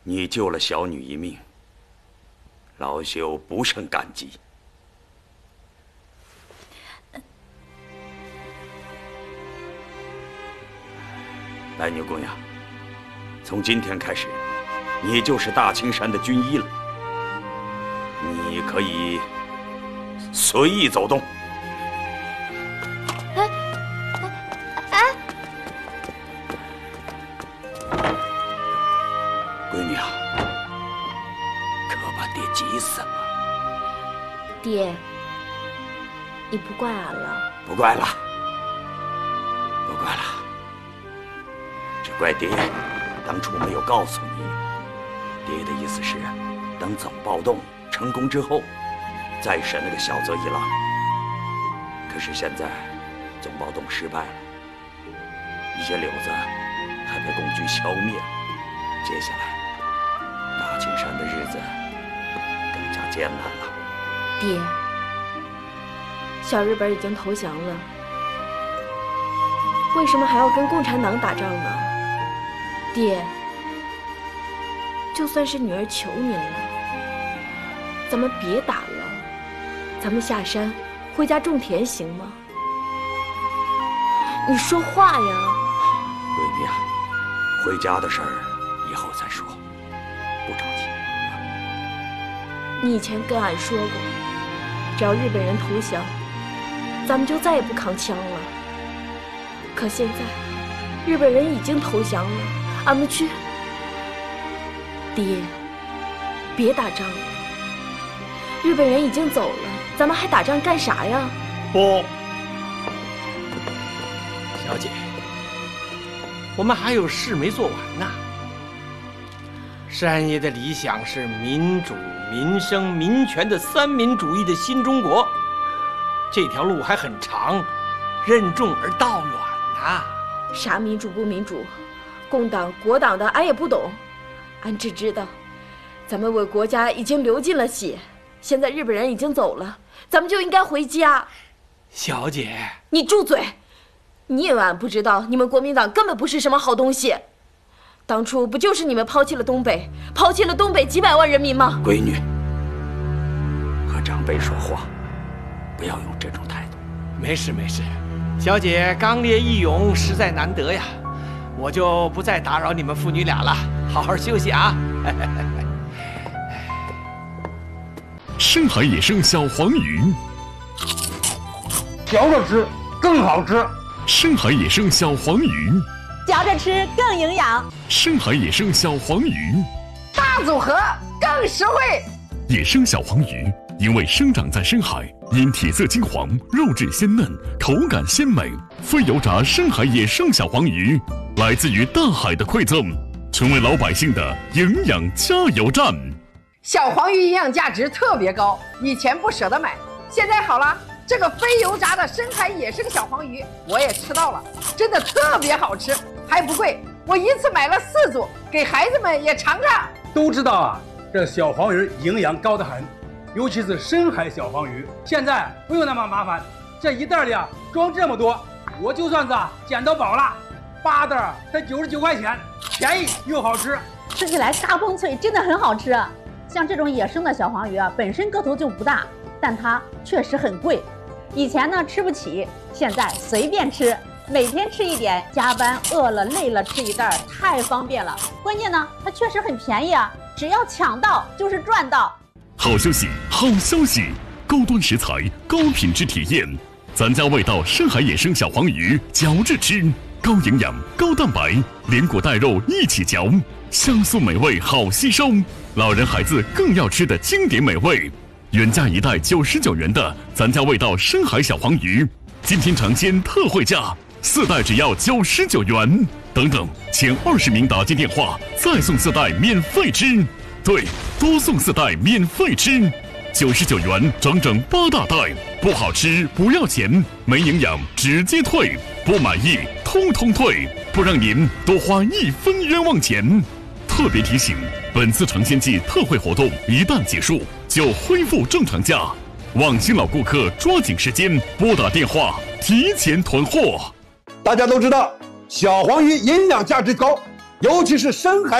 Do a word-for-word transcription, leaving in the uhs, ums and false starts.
你救了小女一命，老朽不胜感激。白牛姑娘，从今天开始，你就是大青山的军医了。你可以随意走动。 哎哎！ 闺女啊，可把爹急死了。 爹，你不怪俺了？ 不怪了，不怪了，只怪爹当初没有告诉你。爹的意思是，等总暴动成功之后，再审那个小泽一郎。可是现在，总暴动失败了，一些柳子还被共军消灭了。接下来，大青山的日子更加艰难了。 爹，小日本已经投降了，为什么还要跟共产党打仗呢？爹，就算是女儿求您了，咱们别打了，咱们下山回家种田行吗？你说话呀！ 闺女啊，回家的事儿以后再说，不着急。 你以前跟俺说过，只要日本人投降，咱们就再也不扛枪了。可现在，日本人已经投降了，俺们去……爹，别打仗了，日本人已经走了，咱们还打仗干啥呀？ 不，小姐，我们还有事没做完呢。山爷的理想是民主、民生、民权的三民主义的新中国，这条路还很长，任重而道远呐。 啥民主不民主，共党、国党的俺也不懂，俺只知道，咱们为国家已经流尽了血，现在日本人已经走了，咱们就应该回家。 小姐， 你住嘴！你以为俺不知道你们国民党根本不是什么好东西？当初不就是你们抛弃了东北，抛弃了东北几百万人民吗？ 闺女，和长辈说话不要用这种态度。 没事没事，小姐刚烈义勇，实在难得呀。我就不再打扰你们父女俩了，好好休息啊。 深海野生小黄鱼， 嚼着吃更好吃。 深海野生小黄鱼， 嚼着吃更营养。 深海野生小黄鱼， 大组合更实惠。 野生小黄鱼因为生长在深海，因体色金黄、肉质鲜嫩、口感鲜美，非油炸深海野生小黄鱼来自于大海的馈赠，成为老百姓的营养加油站。 小黄鱼营养价值特别高，以前不舍得买，现在好了，这个非油炸的深海野生小黄鱼我也吃到了，真的特别好吃，还不贵，我一次买了四组，给孩子们也尝尝。 都知道啊，这小黄鱼营养高得很，尤其是深海小黄鱼，现在不用那么麻烦，这一袋里啊装这么多，我就算是啊捡到宝了。八袋才九十九块钱，便宜又好吃， 吃起来嘎嘣脆，真的很好吃。像这种野生的小黄鱼啊，本身个头就不大，但它确实很贵。以前呢吃不起，现在随便吃，每天吃一点，加班饿了累了吃一袋，太方便了。关键呢，它确实很便宜啊，只要抢到就是赚到。 好消息，好消息！高端食材，高品质体验，咱家味道深海野生小黄鱼，嚼着吃，高营养、高蛋白，连骨带肉一起嚼，香酥美味，好吸收。老人孩子更要吃的经典美味。原价一袋九十九元的咱家味道深海小黄鱼，今天尝鲜特惠价，四袋只要九十九元。等等，前二十名打进电话，再送四袋免费吃。对，多送四袋免费吃，九十九元整整八大袋，不好吃不要钱，没营养直接退，不满意通通退，不让您多花一分冤枉钱。特别提醒，本次尝鲜季特惠活动一旦结束，就恢复正常价，望新老顾客抓紧时间拨打电话提前囤货。 大家都知道，小黄鱼营养价值高，尤其是深海